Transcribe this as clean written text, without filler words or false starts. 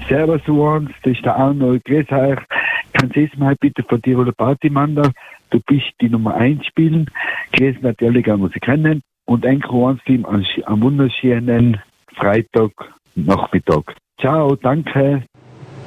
Servus Uans, das ist der Arno. Grüß euch. Kannst du mal bitte von Tiroler Partymander, du bist die Nummer 1 spielen. Grüß natürlich an Musik kennen. Und ein Uans-Team am wunderschönen Freitagnachmittag. Ciao, danke.